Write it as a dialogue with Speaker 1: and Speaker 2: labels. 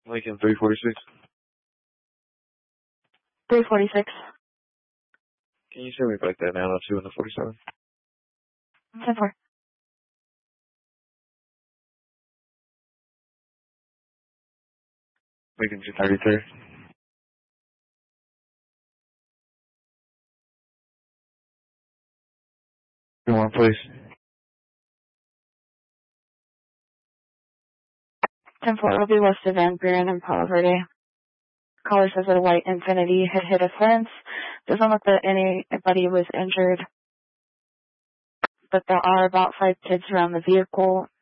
Speaker 1: Lincoln 346.
Speaker 2: 346.
Speaker 1: Can you send me back that 902 and the 47?
Speaker 2: 10-4.
Speaker 1: Lincoln 233. Come on, please.
Speaker 2: 10-4. It'll be west of Van Buren and Palo Verde. Caller says that a white Infiniti had hit a fence. Doesn't look that anybody was injured, but there are about 5 kids around the vehicle.